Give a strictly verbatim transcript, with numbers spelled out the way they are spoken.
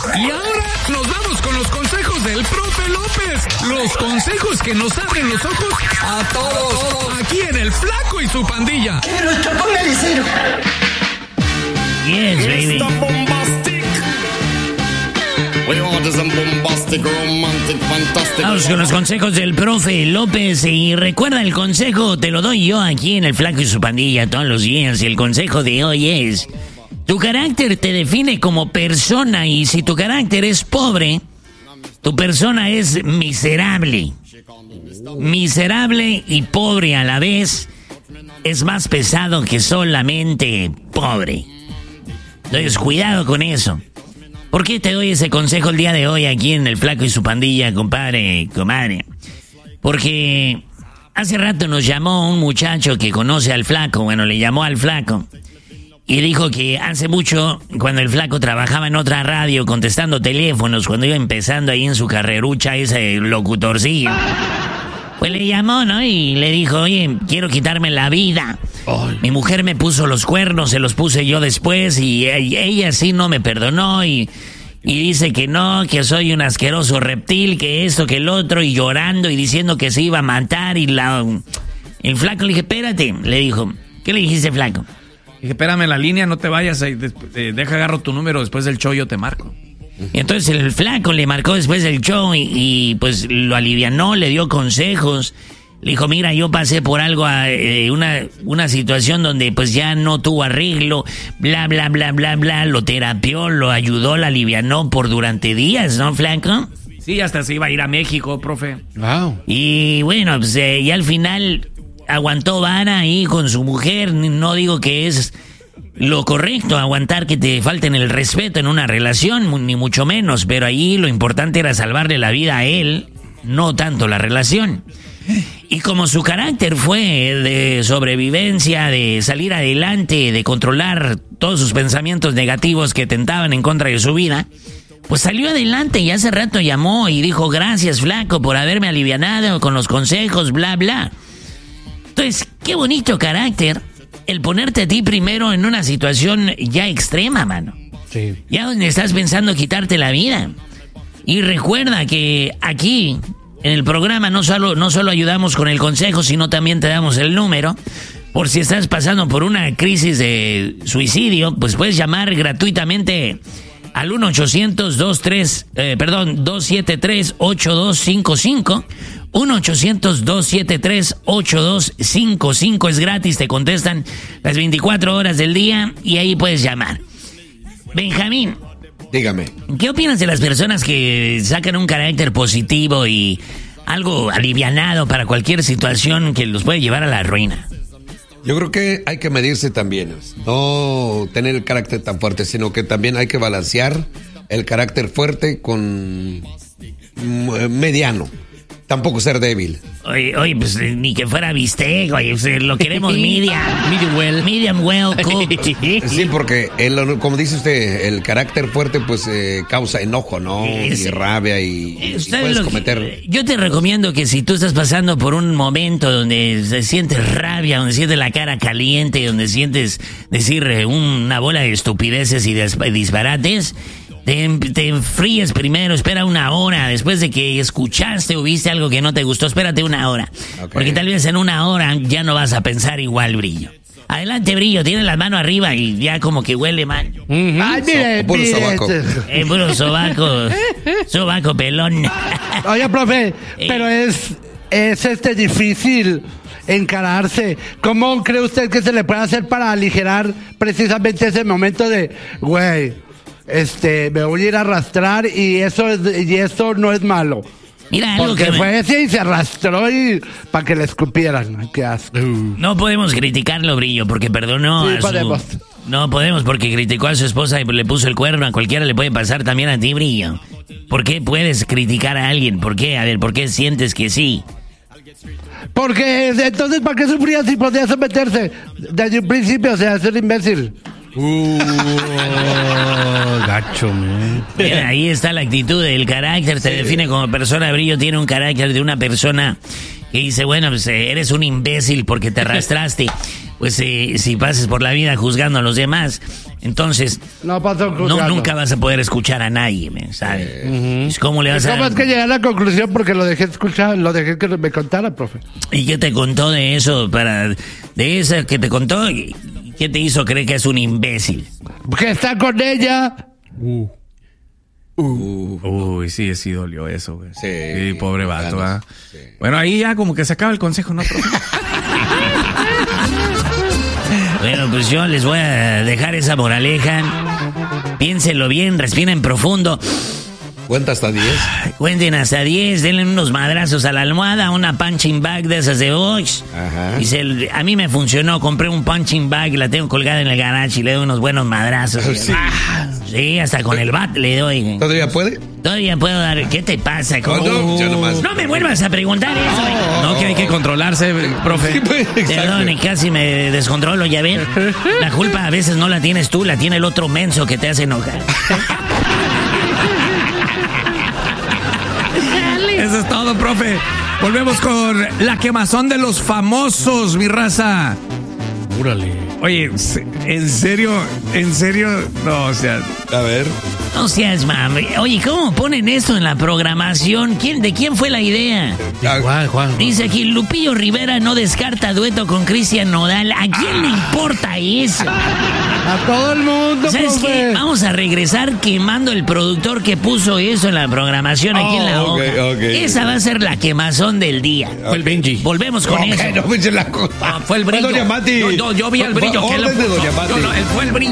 Y ahora nos vamos con los consejos del profe López. Los consejos que nos abren los ojos a todos. Aquí en El Flaco y su pandilla. Pero póngale cero. Yes, baby. Vamos con los consejos del profe López. Y recuerda, el consejo te lo doy yo aquí en El Flaco y su pandilla todos los días. Y el consejo de hoy es: tu carácter te define como persona, y si tu carácter es pobre, tu persona es miserable. Miserable y pobre a la vez es más pesado que solamente pobre. Entonces, cuidado con eso. ¿Por qué te doy ese consejo el día de hoy aquí en El Flaco y su pandilla, compadre, comadre? Porque hace rato nos llamó un muchacho que conoce al Flaco, bueno, le llamó al Flaco, y dijo que hace mucho, cuando el Flaco trabajaba en otra radio contestando teléfonos, cuando iba empezando ahí en su carrerucha, ese locutorcillo, pues le llamó, ¿no? Y le dijo: oye, quiero quitarme la vida. Ay. Mi mujer me puso los cuernos, se los puse yo después, y ella, ella sí no me perdonó, y, y dice que no, que soy un asqueroso reptil, que esto, que el otro, y llorando y diciendo que se iba a matar. Y la, el Flaco le dije: espérate, le dijo. ¿Qué le dijiste, Flaco? Dije: espérame en la línea, no te vayas, eh, eh, deja agarro tu número, después del show yo te marco. Y entonces el Flaco le marcó después del show y, y pues lo alivianó, le dio consejos. Le dijo: mira, yo pasé por algo, eh, una, una situación donde pues ya no tuvo arreglo, bla, bla, bla, bla, bla. Lo terapió, lo ayudó, lo alivianó por durante días, ¿no, Flaco? Sí, hasta se iba a ir a México, profe. Wow. Y bueno, pues eh, y al final aguantó vara ahí con su mujer. No digo que es lo correcto aguantar que te falten el respeto en una relación, ni mucho menos, pero ahí lo importante era salvarle la vida a él, no tanto la relación. Y como su carácter fue de sobrevivencia, de salir adelante, de controlar todos sus pensamientos negativos que tentaban en contra de su vida, pues salió adelante. Y hace rato llamó y dijo: gracias, Flaco, por haberme alivianado con los consejos, bla, bla. Entonces, qué bonito carácter el ponerte a ti primero en una situación ya extrema, mano. Sí. Ya donde estás pensando quitarte la vida. Y recuerda que aquí, en el programa, no solo, no solo ayudamos con el consejo, sino también te damos el número. Por si estás pasando por una crisis de suicidio, pues puedes llamar gratuitamente al uno ochocientos dos tres, eh, perdón, dos siete tres, ocho dos cinco cinco. uno ochocientos dos siete tres, ocho dos cinco cinco. Es gratis, te contestan las veinticuatro horas del día y ahí puedes llamar. Benjamín, dígame, ¿qué opinas de las personas que sacan un carácter positivo y algo alivianado para cualquier situación que los puede llevar a la ruina? Yo creo que hay que medirse también, no tener el carácter tan fuerte, sino que también hay que balancear el carácter fuerte con mediano. Tampoco ser débil. Oye, oye, pues ni que fuera bistec, oye, pues, lo queremos medium. Medium well. Medium well cooked. Sí, porque, el, como dice usted, el carácter fuerte pues eh, causa enojo, ¿no? Es, y rabia y, y puedes cometer... Que, yo te recomiendo que si tú estás pasando por un momento donde se sientes rabia, donde sientes la cara caliente, donde sientes decir una bola de estupideces y de disparates... Te, te enfríes primero, espera una hora. Después de que escuchaste o viste algo que no te gustó, espérate una hora. Okay. Porque tal vez en una hora ya no vas a pensar igual, Brillo. Adelante, Brillo, tiene las manos arriba y ya como que huele mal. Uh-huh. Ay, mire, puro sobaco. Eh, puro sobaco. Sobaco pelón. Oye, profe, eh. pero es, es este difícil encararse. ¿Cómo cree usted que se le puede hacer para aligerar precisamente ese momento de, güey, Este, me voy a ir a arrastrar y eso es, y eso no es malo? Mira, algo porque que fue me... ese y se arrastró y para que le escupieran. Qué asco. No podemos criticarlo, Brillo, porque perdonó sí, a podemos. su... No podemos porque criticó a su esposa y le puso el cuerno. A cualquiera le puede pasar, también a ti, Brillo. ¿Por qué puedes criticar a alguien? ¿Por qué? A ver, ¿por qué sientes que sí? Porque entonces, ¿para qué sufría si podía someterse desde un principio? O sea, ser imbécil. Uh, gacho, man. Mira, ahí está la actitud, el carácter te sí. define como persona. Brillo tiene un carácter de una persona que dice, bueno, pues eh, eres un imbécil porque te arrastraste. Pues eh, si pases por la vida juzgando a los demás, entonces No pasó no, nunca vas a poder escuchar a nadie, ¿sabes? Uh-huh. Pues, ¿cómo le vas ¿Cómo a...? es que llegué a la conclusión? Porque lo dejé escuchar, lo dejé que me contara, profe. ¿Y qué te contó de eso? Para de eso que te contó, ¿qué te hizo creer que es un imbécil? Que está con ella. Uh. Uy, sí, sí dolió eso, güey. Sí, Sí, pobre vato, ¿ah? Sí. Bueno, ahí ya como que se acaba el consejo, ¿no, profe? Bueno, pues yo les voy a dejar esa moraleja. Piénsenlo bien, respiren profundo. Cuenta hasta diez. Cuenten hasta diez, denle unos madrazos a la almohada, una punching bag de esas de Bosch. Ajá. Y se- a mí me funcionó, compré un punching bag y la tengo colgada en el garage y le doy unos buenos madrazos. Sí. Sí, hasta con el bat le doy. ¿Todavía puede? Todavía puedo dar... ¿Qué te pasa? ¿Cómo? No, no, ya nomás. No me vuelvas a preguntar eso. No, que hay que controlarse, profe. Sí, pues, exacto. Perdón, y casi me descontrolo, ya ven. La culpa a veces no la tienes tú, la tiene el otro menso que te hace enojar. Eso es todo, profe. Volvemos con la quemazón de los famosos, mi raza. Júrale. Oye, en serio, en serio, no, o sea, A ver. No seas mami. Oye, ¿cómo ponen esto en la programación? ¿Quién, ¿De quién fue la idea? Ah, Juan, Juan. Dice aquí, Lupillo Rivera no descarta dueto con Cristian Nodal. ¿A quién le importa eso? A todo el mundo, ¿Sabes profe. qué? Vamos a regresar quemando el productor que puso eso en la programación aquí en la Oh, ok, hoja. ok. Esa va a ser la quemazón del día. Fue el Benji. Volvemos con Ok, eso. no me eche la cosa. ah, fue el brillo. Doña Mati. Yo, yo- yo vi el Fue- brillo. fue que lo orden de puso. Doña Mati. No, no, él fue el brillo.